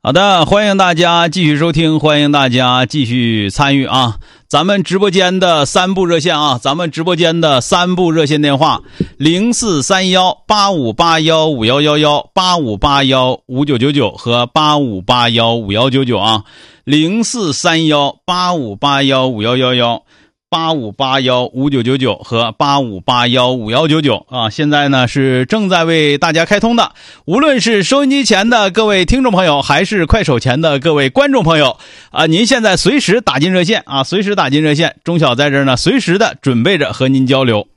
好的，欢迎大家继续收听，欢迎大家继续参与啊！咱们直播间的3部热线啊，咱们直播间的3部热线电话：043185815111、85815999和85815199啊，043185815111。85815999和85815199啊，现在呢是正在为大家开通的，无论是收音机前的各位听众朋友，还是快手前的各位观众朋友啊，您现在随时打进热线啊，随时打进热线，钟晓在这儿呢，随时的准备着和您交流。